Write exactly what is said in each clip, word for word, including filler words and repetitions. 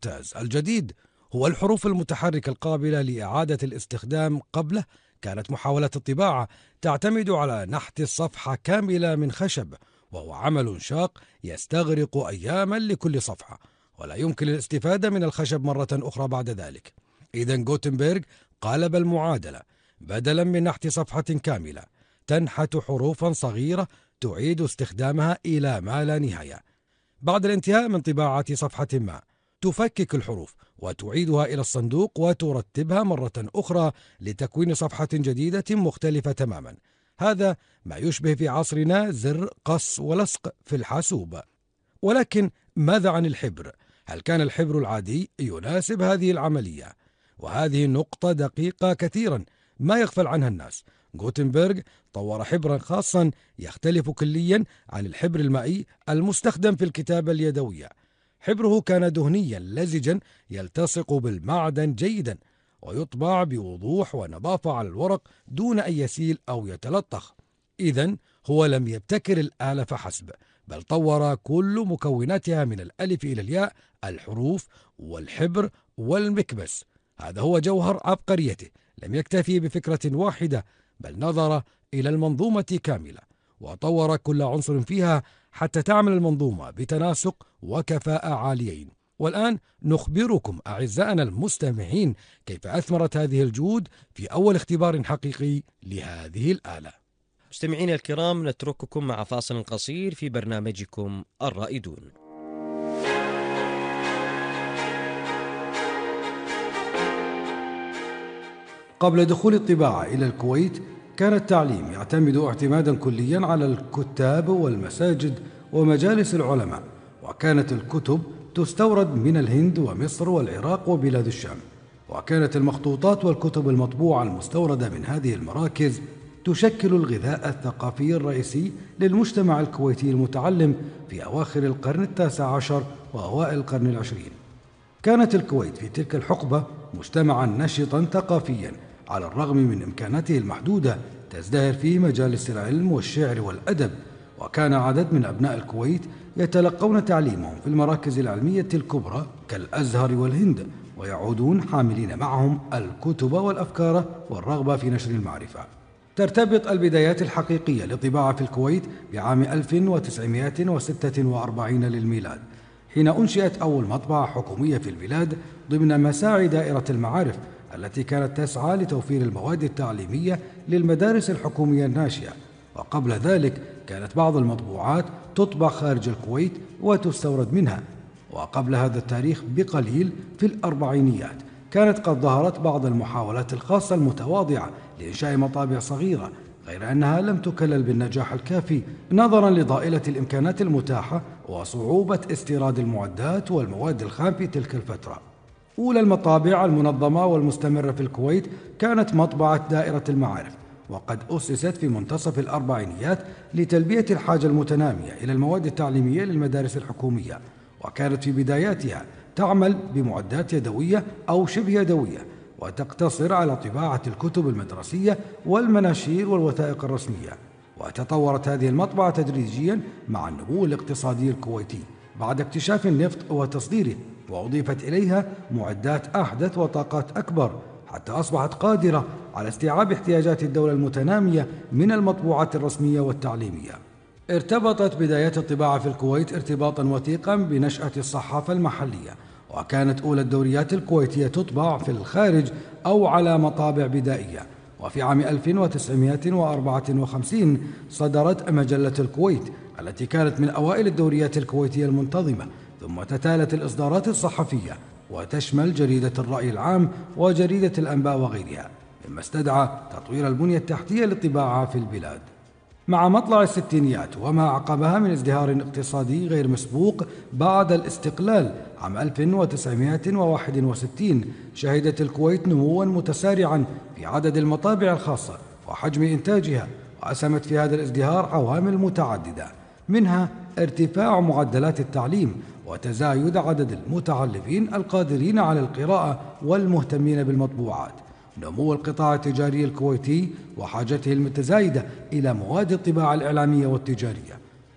ممتاز. الجديد هو الحروف المتحركة القابلة لإعادة الاستخدام. قبله كانت محاولات الطباعة تعتمد على نحت الصفحة كاملة من خشب، وهو عمل شاق يستغرق أياما لكل صفحة، ولا يمكن الاستفادة من الخشب مرة أخرى بعد ذلك. إذن غوتنبرغ قلب المعادلة، بدلا من نحت صفحة كاملة تنحت حروفا صغيرة تعيد استخدامها إلى ما لا نهاية. بعد الانتهاء من طباعة صفحة ما تفكك الحروف وتعيدها إلى الصندوق وترتبها مرة أخرى لتكوين صفحة جديدة مختلفة تماما. هذا ما يشبه في عصرنا زر قص ولصق في الحاسوب. ولكن ماذا عن الحبر؟ هل كان الحبر العادي يناسب هذه العملية؟ وهذه نقطة دقيقة كثيرا ما يغفل عنها الناس. غوتنبرغ طور حبرا خاصا يختلف كليا عن الحبر المائي المستخدم في الكتابة اليدوية. حبره كان دهنيا لزجا يلتصق بالمعدن جيدا، ويطبع بوضوح ونظافة على الورق دون أن يسيل أو يتلطخ. إذن هو لم يبتكر الآلة فحسب، بل طور كل مكوناتها من الألف إلى الياء، الحروف والحبر والمكبس. هذا هو جوهر عبقريته. لم يكتفي بفكرة واحدة، بل نظر إلى المنظومة كاملة وطور كل عنصر فيها حتى تعمل المنظومة بتناسق وكفاءة عاليين. والآن نخبركم أعزائنا المستمعين كيف أثمرت هذه الجهود في أول اختبار حقيقي لهذه الآلة. مستمعين الكرام، نترككم مع فاصل قصير في برنامجكم الرائدون. قبل دخول الطباعة إلى الكويت كان التعليم يعتمد اعتمادا كليا على الكتاب والمساجد ومجالس العلماء، وكانت الكتب تستورد من الهند ومصر والعراق وبلاد الشام، وكانت المخطوطات والكتب المطبوعة المستوردة من هذه المراكز تشكل الغذاء الثقافي الرئيسي للمجتمع الكويتي المتعلم في أواخر القرن التاسع عشر وأوائل القرن العشرين. كانت الكويت في تلك الحقبة مجتمعا نشطا ثقافيا، على الرغم من إمكاناته المحدودة تزدهر فيه مجالس العلم والشعر والأدب، وكان عدد من أبناء الكويت يتلقون تعليمهم في المراكز العلمية الكبرى كالأزهر والهند، ويعودون حاملين معهم الكتب والأفكار والرغبة في نشر المعرفة. ترتبط البدايات الحقيقية للطباعة في الكويت بعام ألف وتسعمائة وستة وأربعين للميلاد، حين أنشئت أول مطبعة حكومية في البلاد ضمن مساعي دائرة المعارف التي كانت تسعى لتوفير المواد التعليمية للمدارس الحكومية الناشئة. وقبل ذلك كانت بعض المطبوعات تطبع خارج الكويت وتستورد منها. وقبل هذا التاريخ بقليل في الأربعينيات كانت قد ظهرت بعض المحاولات الخاصة المتواضعة لإنشاء مطابع صغيرة، غير أنها لم تكلل بالنجاح الكافي نظرا لضائلة الإمكانات المتاحة وصعوبة استيراد المعدات والمواد الخام في تلك الفترة. أولى المطابع المنظمة والمستمرة في الكويت كانت مطبعة دائرة المعارف، وقد أسست في منتصف الأربعينيات لتلبية الحاجة المتنامية إلى المواد التعليمية للمدارس الحكومية، وكانت في بداياتها تعمل بمعدات يدوية أو شبه يدوية، وتقتصر على طباعة الكتب المدرسية والمناشير والوثائق الرسمية. وتطورت هذه المطبعة تدريجيا مع النمو الاقتصادي الكويتي بعد اكتشاف النفط وتصديره، وأضيفت إليها معدات أحدث وطاقات أكبر حتى أصبحت قادرة على استيعاب احتياجات الدولة المتنامية من المطبوعات الرسمية والتعليمية. ارتبطت بدايات الطباعة في الكويت ارتباطا وثيقا بنشأة الصحافة المحلية، وكانت أولى الدوريات الكويتية تطبع في الخارج أو على مطابع بدائية. وفي عام ألف وتسعمائة وأربعة وخمسين صدرت مجلة الكويت التي كانت من أوائل الدوريات الكويتية المنتظمة، ثم تتالت الإصدارات الصحفية وتشمل جريدة الرأي العام وجريدة الأنباء وغيرها، مما استدعى تطوير البنية التحتية للطباعة في البلاد. مع مطلع الستينيات وما عقبها من ازدهار اقتصادي غير مسبوق بعد الاستقلال عام ألف وتسعمائة وواحد وستين، شهدت الكويت نموا متسارعا في عدد المطابع الخاصة وحجم إنتاجها، وأسهمت في هذا الازدهار عوامل متعددة، منها ارتفاع معدلات التعليم وتزايد عدد المتعلمين القادرين على القراءة والمهتمين بالمطبوعات، نمو القطاع التجاري الكويتي وحاجته المتزايدة إلى مواد الطباعة الإعلامية والتجارية،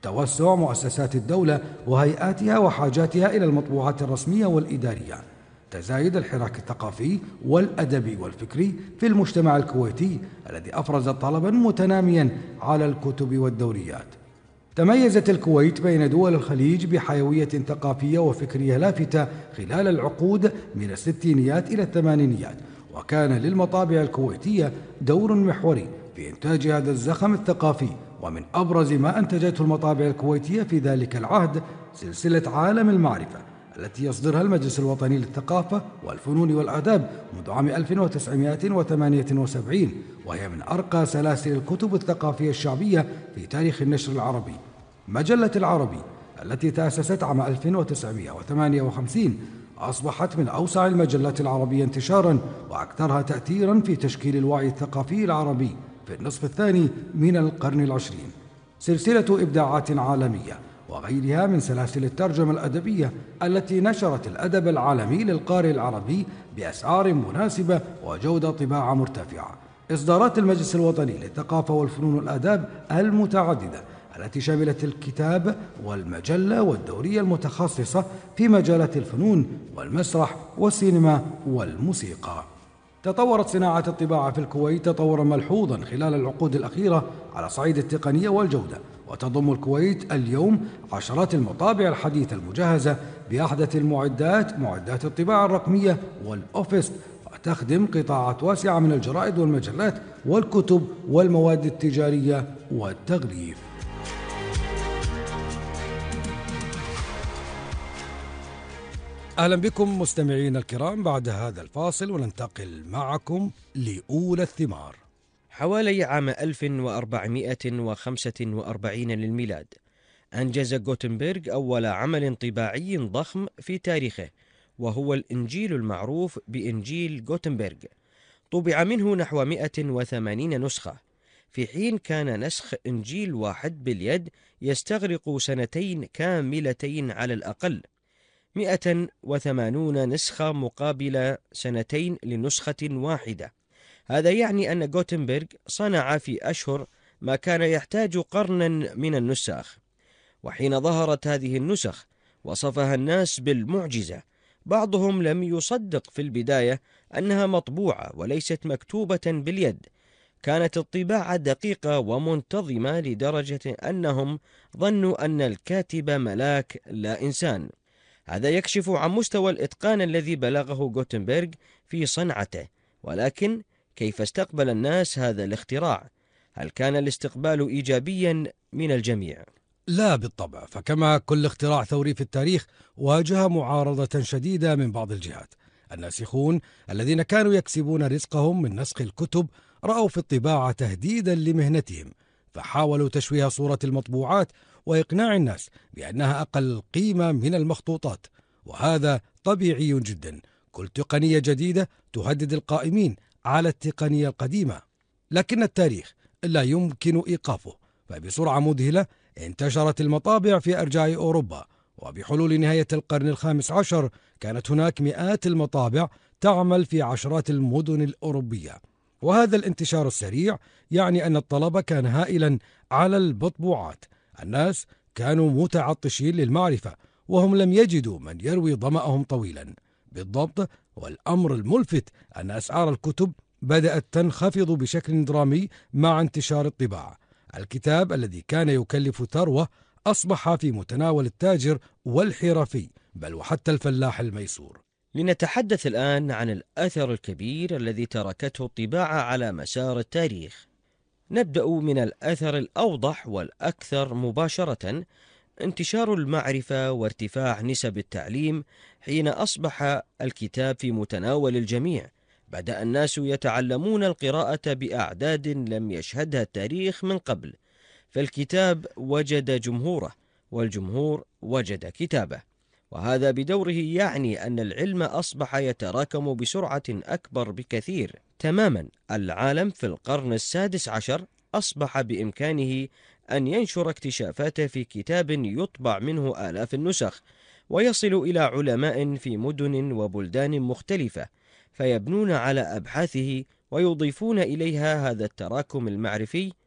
توسع مؤسسات الدولة وهيئاتها وحاجاتها إلى المطبوعات الرسمية والإدارية، تزايد الحراك الثقافي والأدبي والفكري في المجتمع الكويتي الذي أفرز طلبا متناميا على الكتب والدوريات. تميزت الكويت بين دول الخليج بحيوية ثقافية وفكرية لافتة خلال العقود من الستينيات إلى الثمانينيات، وكان للمطابع الكويتية دور محوري في إنتاج هذا الزخم الثقافي. ومن أبرز ما أنتجته المطابع الكويتية في ذلك العهد سلسلة عالم المعرفة التي يصدرها المجلس الوطني للثقافة والفنون والآداب منذ عام ألف وتسعمائة وثمانية وسبعين، وهي من أرقى سلاسل الكتب الثقافية الشعبية في تاريخ النشر العربي. مجلة العربي التي تأسست عام ألف وتسعمائة وثمانية وخمسين أصبحت من أوسع المجلات العربية انتشاراً وأكثرها تأثيراً في تشكيل الوعي الثقافي العربي في النصف الثاني من القرن العشرين. سلسلة إبداعات عالمية وغيرها من سلاسل الترجمة الأدبية التي نشرت الأدب العالمي للقارئ العربي بأسعار مناسبة وجودة طباعة مرتفعة. إصدارات المجلس الوطني للثقافة والفنون والآداب المتعددة التي شملت الكتاب والمجلة والدورية المتخصصة في مجالات الفنون والمسرح والسينما والموسيقى. تطورت صناعة الطباعة في الكويت تطورا ملحوظا خلال العقود الأخيرة على صعيد التقنية والجودة، وتضم الكويت اليوم عشرات المطابع الحديثة المجهزة بأحدث المعدات معدات الطباعة الرقمية والأوفيس، وتخدم قطاعات واسعة من الجرائد والمجلات والكتب والمواد التجارية والتغليف. أهلا بكم مستمعين الكرام بعد هذا الفاصل، وننتقل معكم لأولى الثمار. حوالي عام ألف وأربعمائة وخمسة وأربعين للميلاد أنجز غوتنبرغ أول عمل طباعي ضخم في تاريخه، وهو الإنجيل المعروف بإنجيل غوتنبرغ. طبع منه نحو مئة وثمانين نسخة، في حين كان نسخ إنجيل واحد باليد يستغرق سنتين كاملتين على الأقل. مئة وثمانون نسخة مقابل سنتين لنسخة واحدة. هذا يعني أن غوتنبرغ صنع في أشهر ما كان يحتاج قرنا من النساخ. وحين ظهرت هذه النسخ وصفها الناس بالمعجزة. بعضهم لم يصدق في البداية أنها مطبوعة وليست مكتوبة باليد. كانت الطباعة دقيقة ومنتظمة لدرجة أنهم ظنوا أن الكاتب ملاك لا إنسان. هذا يكشف عن مستوى الإتقان الذي بلغه غوتنبرغ في صنعته. ولكن كيف استقبل الناس هذا الاختراع؟ هل كان الاستقبال إيجابيا من الجميع؟ لا بالطبع، فكما كل اختراع ثوري في التاريخ واجه معارضة شديدة من بعض الجهات. الناسخون الذين كانوا يكسبون رزقهم من نسخ الكتب رأوا في الطباعة تهديدا لمهنتهم، فحاولوا تشويه صورة المطبوعات وإقناع الناس بأنها أقل قيمة من المخطوطات، وهذا طبيعي جدا. كل تقنية جديدة تهدد القائمين على التقنية القديمة، لكن التاريخ لا يمكن إيقافه، فبسرعة مذهلة انتشرت المطابع في أرجاء أوروبا، وبحلول نهاية القرن الخامس عشر كانت هناك مئات المطابع تعمل في عشرات المدن الأوروبية. وهذا الانتشار السريع يعني أن الطلب كان هائلا على المطبوعات. الناس كانوا متعطشين للمعرفة، وهم لم يجدوا من يروي ظمأهم طويلا. بالضبط، والأمر الملفت أن أسعار الكتب بدأت تنخفض بشكل درامي مع انتشار الطباعة. الكتاب الذي كان يكلف ثروة أصبح في متناول التاجر والحرفي، بل وحتى الفلاح الميسور. لنتحدث الآن عن الأثر الكبير الذي تركته الطباعة على مسار التاريخ. نبدأ من الأثر الأوضح والأكثر مباشرة، انتشار المعرفة وارتفاع نسب التعليم. حين أصبح الكتاب في متناول الجميع، بدأ الناس يتعلمون القراءة بأعداد لم يشهدها التاريخ من قبل، فالكتاب وجد جمهوره والجمهور وجد كتابه. وهذا بدوره يعني أن العلم أصبح يتراكم بسرعة أكبر بكثير. تماما، العالم في القرن السادس عشر أصبح بإمكانه أن ينشر اكتشافاته في كتاب يطبع منه آلاف النسخ، ويصل إلى علماء في مدن وبلدان مختلفة، فيبنون على أبحاثه ويضيفون إليها هذا التراكم المعرفي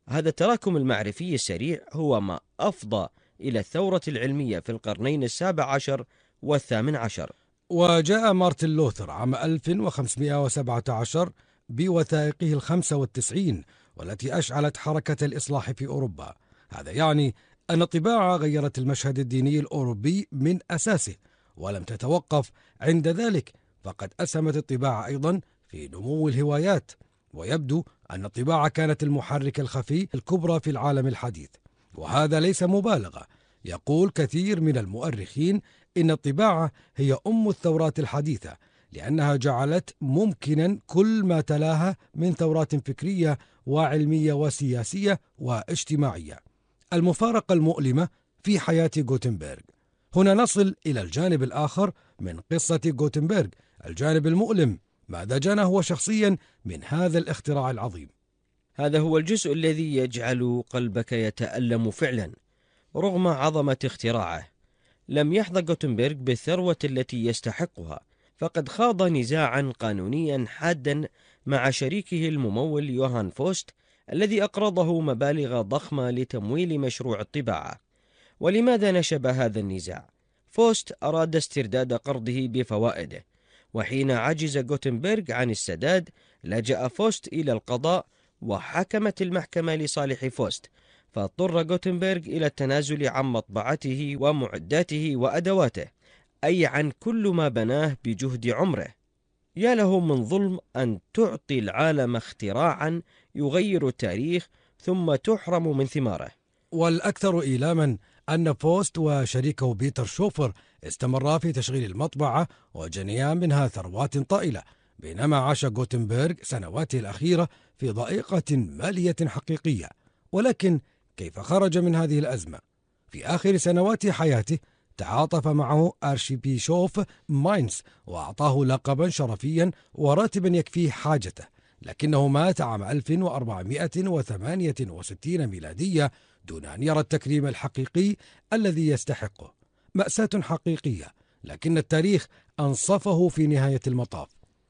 هذا التراكم المعرفي السريع هو ما أفضى إلى الثورة العلمية في القرنين السابع عشر والثامن عشر. وجاء مارتن لوثر عام ألف وخمسمائة وسبعة عشر بوثائقه الخمسة والتسعين، والتي أشعلت حركة الإصلاح في أوروبا. هذا يعني أن الطباعة غيرت المشهد الديني الأوروبي من أساسه، ولم تتوقف عند ذلك، فقد أسهمت الطباعة أيضا في نمو الهوايات، ويبدو أن الطباعة كانت المحرك الخفي الكبرى في العالم الحديث، وهذا ليس مبالغة. يقول كثير من المؤرخين إن الطباعة هي أم الثورات الحديثة، لأنها جعلت ممكنا كل ما تلاها من ثورات فكرية وعلمية وسياسية واجتماعية. المفارقة المؤلمة في حياة غوتنبرغ. هنا نصل إلى الجانب الآخر من قصة غوتنبرغ، الجانب المؤلم. ماذا جنى هو شخصيا من هذا الاختراع العظيم؟ هذا هو الجزء الذي يجعل قلبك يتألم فعلا. رغم عظمة اختراعه، لم يحظى غوتنبرغ بالثروة التي يستحقها، فقد خاض نزاعا قانونيا حادا مع شريكه الممول يوهان فوست، الذي أقرضه مبالغ ضخمة لتمويل مشروع الطباعة. ولماذا نشب هذا النزاع؟ فوست أراد استرداد قرضه بفوائده، وحين عجز غوتنبرغ عن السداد لجأ فوست إلى القضاء، وحكمت المحكمة لصالح فوست، فاضطر غوتنبرغ إلى التنازل عن مطبعته ومعداته وأدواته، أي عن كل ما بناه بجهد عمره. يا له من ظلم أن تعطي العالم اختراعا يغير التاريخ ثم تحرم من ثماره. والأكثر إيلاما أن فوست وشريكه بيتر شوفر استمرا في تشغيل المطبعة وجنيا منها ثروات طائلة، بينما عاش غوتنبرغ سنواته الأخيرة في ضائقة مالية حقيقية. ولكن كيف خرج من هذه الأزمة؟ في آخر سنوات حياته تعاطف معه أرشيبيشوف ماينز وأعطاه لقبا شرفيا وراتبا يكفيه حاجته، لكنه مات عام ألف وأربعمائة وثمانية وستين ميلادية دون أن يرى التكريم الحقيقي الذي يستحقه. مأساة حقيقية، لكن التاريخ أنصفه في نهاية المطاف.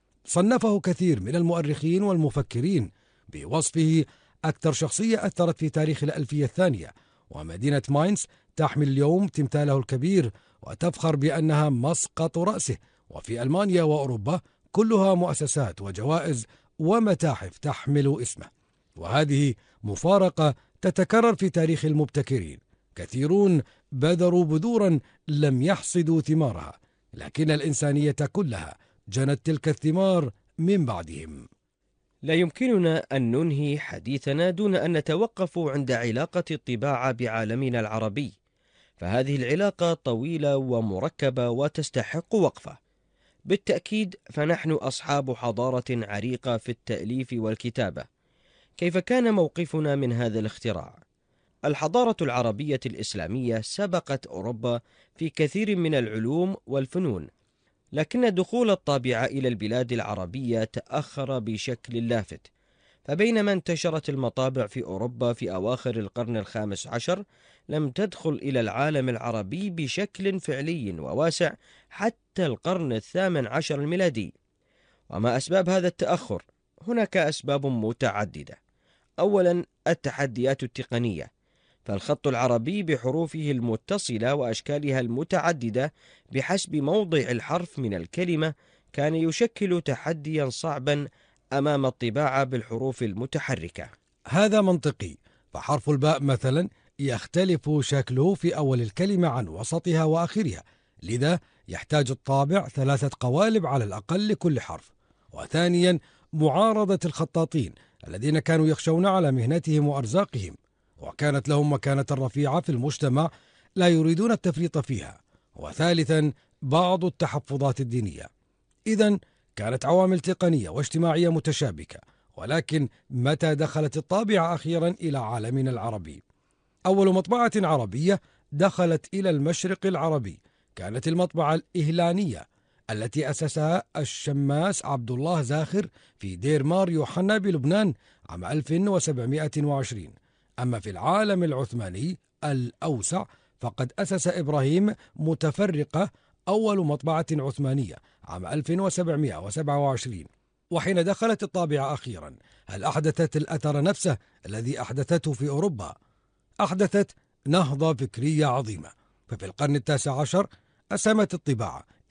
صنفه كثير من المؤرخين والمفكرين بوصفه أكثر شخصية أثرت في تاريخ الألفية الثانية، ومدينة ماينز تحمل اليوم تمثاله الكبير وتفخر بأنها مسقط رأسه. وفي ألمانيا وأوروبا كلها مؤسسات وجوائز ومتاحف تحمل اسمه. وهذه مفارقة تتكرر في تاريخ المبتكرين. كثيرون بذروا بذورا لم يحصدوا ثمارها، لكن الإنسانية كلها جنت تلك الثمار من بعدهم. لا يمكننا أن ننهي حديثنا دون أن نتوقف عند علاقة الطباعة بعالمنا العربي، فهذه العلاقة طويلة ومركبة وتستحق وقفة. بالتأكيد فنحن أصحاب حضارة عريقة في التأليف والكتابة. كيف كان موقفنا من هذا الاختراع؟ الحضارة العربية الإسلامية سبقت أوروبا في كثير من العلوم والفنون، لكن دخول الطابعة إلى البلاد العربية تأخر بشكل لافت. فبينما انتشرت المطابع في أوروبا في أواخر القرن الخامس عشر، لم تدخل إلى العالم العربي بشكل فعلي وواسع حتى القرن الثامن عشر الميلادي. وما أسباب هذا التأخر؟ هناك أسباب متعددة. أولا، التحديات التقنية، فالخط العربي بحروفه المتصلة وأشكالها المتعددة بحسب موضع الحرف من الكلمة كان يشكل تحديا صعبا أمام الطباعة بالحروف المتحركة. هذا منطقي، فحرف الباء مثلا يختلف شكله في أول الكلمة عن وسطها وآخرها، لذا يحتاج الطابع ثلاثة قوالب على الأقل لكل حرف. وثانيا، معارضة الخطاطين الذين كانوا يخشون على مهنتهم وأرزاقهم، وكانت لهم مكانة رفيعة في المجتمع لا يريدون التفريط فيها. وثالثا، بعض التحفظات الدينية. إذن كانت عوامل تقنية واجتماعية متشابكة. ولكن متى دخلت الطابعة أخيرا إلى عالمنا العربي؟ أول مطبعة عربية دخلت إلى المشرق العربي كانت المطبعة الإهلانية التي أسسها الشماس عبد الله زاخر في دير مار يوحنا بلبنان عام ألف وسبعمائة وعشرين. أما في العالم العثماني الأوسع فقد أسس إبراهيم متفرقة أول مطبعة عثمانية عام ألف وسبعمائة وسبعة وعشرين. وحين دخلت الطابعة أخيرا، هل أحدثت الأثر نفسه الذي أحدثته في أوروبا؟ أحدثت نهضة فكرية عظيمة. ففي القرن التاسع عشر أسهمت الطباعة